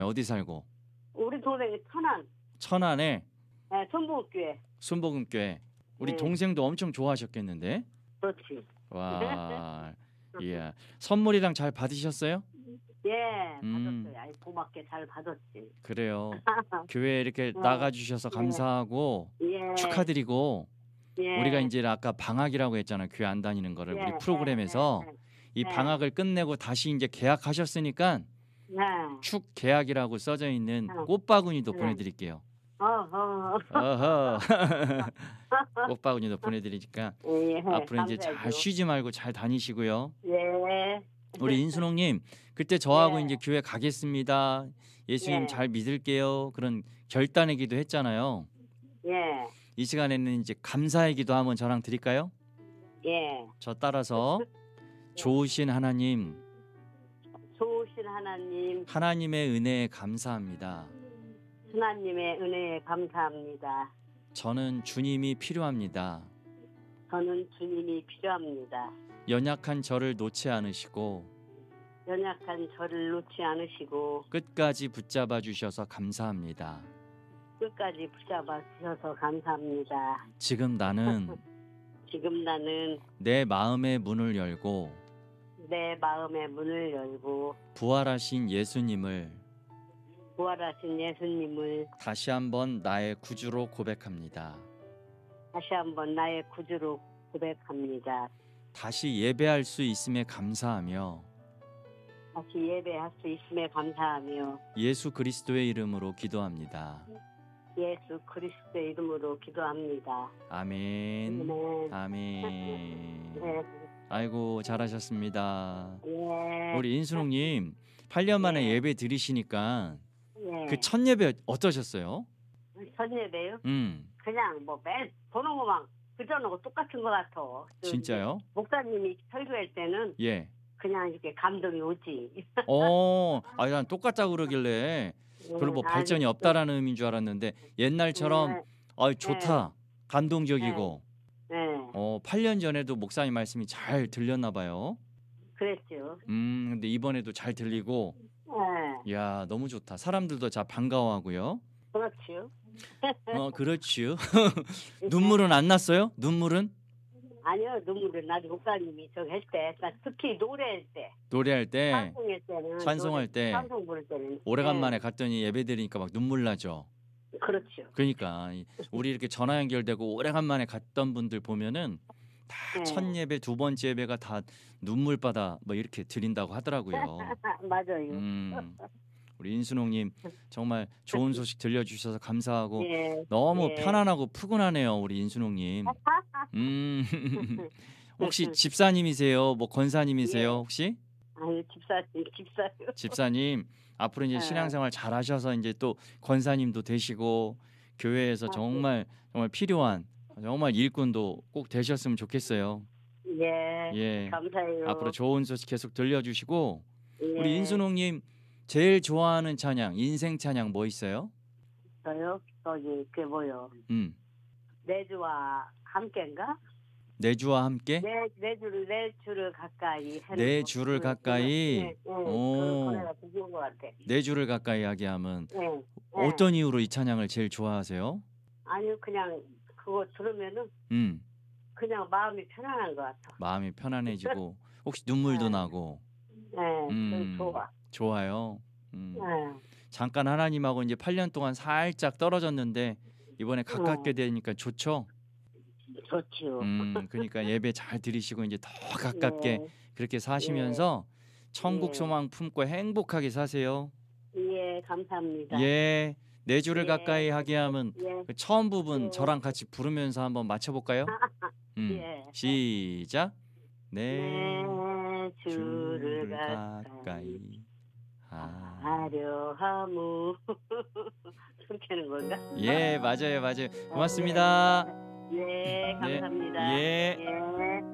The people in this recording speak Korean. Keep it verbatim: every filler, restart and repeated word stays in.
어디 살고? 우리 동생이 천안. 천안에? 네, 순복음교회. 순복음교회. 우리 네. 동생도 엄청 좋아하셨겠는데? 그렇지. 와, 이야. 선물이랑 잘 받으셨어요? 예, 음. 받았어요. 아이, 고맙게 잘 받았지. 그래요. 교회 이렇게 어, 나가주셔서 예. 감사하고 예. 축하드리고 예. 우리가 이제 아까 방학이라고 했잖아요. 교회 안 다니는 거를 예, 우리 프로그램에서 예, 이 예. 방학을 끝내고 다시 이제 개학하셨으니까 네. 축 개학이라고 써져 있는 어. 꽃바구니도 네. 보내드릴게요. 어허. 어허. 꽃바구니도 보내드리니까 예, 앞으로 이제 잘 감사하죠. 쉬지 말고 잘 다니시고요. 예. 우리 인순옥님 그때 저하고 예. 이제 교회 가겠습니다. 예수님 예. 잘 믿을게요. 그런 결단의 기도 했잖아요. 예. 이 시간에는 이제 감사의 기도 한번 저랑 드릴까요? 예. 저 따라서 좋으신 하나님, 좋으신 하나님, 하나님의 은혜에 감사합니다. 하나님의 은혜에 감사합니다. 저는 주님이 필요합니다. 저는 주님이 필요합니다. 연약한 저를 놓지 않으시고 연약한 저를 놓지 않으시고 끝까지 붙잡아 주셔서 감사합니다. 끝까지 붙잡아 주셔서 감사합니다. 지금 나는 지금 나는 내 마음의 문을 열고 내 마음의 문을 열고 부활하신 예수님을 부활하신 예수님을 다시 한번 나의 구주로 고백합니다. 다시 한번 나의 구주로 고백합니다. 다시 예배할 수 있음에 감사하며 다시 예배할 수 있음에 감사하며 예수 그리스도의 이름으로 기도합니다. 예수 그리스도의 이름으로 기도합니다. 아멘. 네. 아멘. 네. 아이고 잘하셨습니다. 예. 우리 인순옥님 팔 년 만에 네. 예배 드리시니까 예. 그 첫 예배 어떠셨어요? 첫 예배요? 음 그냥 뭐 매일 보는 거만 그전하고 똑같은 것 같아. 그 진짜요? 목사님이 설교할 때는 예. 그냥 이렇게 감동이 오지. 어, 아니 난 똑같다고 그러길래 별로 뭐 발전이 없다라는 의미인 줄 알았는데 옛날처럼 네. 아 좋다 감동적이고 네. 어 팔 년 전에도 목사님 말씀이 잘 들렸나 봐요. 그랬죠. 음 근데 이번에도 잘 들리고 네. 이야 너무 좋다. 사람들도 다 반가워하고요. 그렇죠. 어 그렇지요. 눈물은 안 났어요? 눈물은? 아니요, 눈물은 나도 목사님이 저기 할 때, 특히 노래할 때, 노래할 때 찬송할 때는, 찬송할 노래, 때 찬송 부를 때는 오래간만에 갔더니 예배 드리니까 막 눈물 나죠. 네. 그렇죠. 그러니까 우리 이렇게 전화 연결되고 오래간만에 갔던 분들 보면은 다 첫 네. 예배, 두 번째 예배가 다 눈물바다 뭐 이렇게 드린다고 하더라고요. 맞아요. 음, 우리 인순옥님 정말 좋은 소식 들려주셔서 감사하고 예. 너무 예. 편안하고 푸근하네요, 우리 인순옥님. 음, 혹시 집사님이세요? 뭐 권사님이세요? 예. 혹시? 아유, 집사님, 집사요. 집사님 앞으로 이제 네. 신앙생활 잘하셔서 이제 또 권사님도 되시고 교회에서 정말 정말 필요한 정말 일꾼도 꼭 되셨으면 좋겠어요. 예. 예. 감사해요. 앞으로 좋은 소식 계속 들려주시고 예. 우리 인순옥님 제일 좋아하는 찬양, 인생 찬양 뭐 있어요? 저요? 저기 그게 뭐요? 음, 내주와 함께인가? 내 주와 함께 내, 내 주를 내 주를 가까이 하는 내 거. 주를 그, 가까이. 네, 네. 그 오. 노래가 좋은 것 같아. 내 주를 가까이 하게 하면 네. 네. 어떤 이유로 이 찬양을 제일 좋아하세요? 아니요, 그냥 그거 들으면은 음, 그냥 마음이 편안한 것 같아. 마음이 편안해지고 혹시 눈물도 네. 나고 네, 음. 그 좋아. 좋아요. 음. 네. 잠깐 하나님하고 이제 팔 년 동안 살짝 떨어졌는데 이번에 가깝게 되니까 좋죠. 좋지요. 음, 그러니까 예배 잘 드리시고 이제 더 가깝게 네. 그렇게 사시면서 천국 예. 소망 품고 행복하게 사세요. 예, 감사합니다. 예, 내 주를 예. 가까이 하게 하면 예. 그 처음 부분 예. 저랑 같이 부르면서 한번 맞춰볼까요? 음, 예. 시작. 내 내 주를 주를 가까이 가까이 하. 하려 하무. 그렇게 하는 건가? 예, 맞아요, 맞아요. 고맙습니다. 예, 감사합니다. 예. 예.